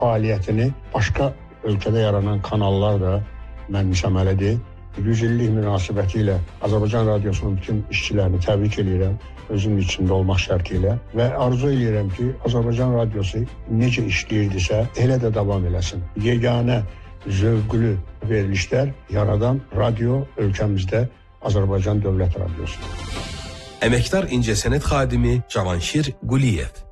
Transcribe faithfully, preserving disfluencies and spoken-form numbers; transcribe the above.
fəaliyyətini başqa ölkədə yaranan kanallar da mənimsəməlidir. yüz illik münasibəti ilə Azərbaycan Radiosunun bütün işçilərini təbrik edirəm, özünün içində olmaq şərti ilə və arzu edirəm ki, Azərbaycan Radiosu necə işləyirdisə, elə də davam eləsin. Yeganə zövqlü verilişlər yaradan radio ölkəmizdə Azərbaycan Dövlət Radiosu. Əməkdar incəsənət xadimi Cavanşir Quliyev.